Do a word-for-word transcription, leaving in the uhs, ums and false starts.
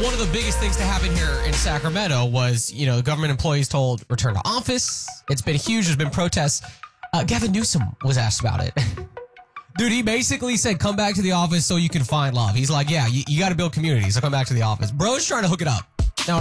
one of the biggest things to happen here in Sacramento was, you know, government employees told return to office. It's been huge. There's been protests. Uh, Gavin Newsom was asked about it. Dude, he basically said, come back to the office so you can find love. He's like, yeah, you, you got to build community, so come back to the office. Bro's trying to hook it up.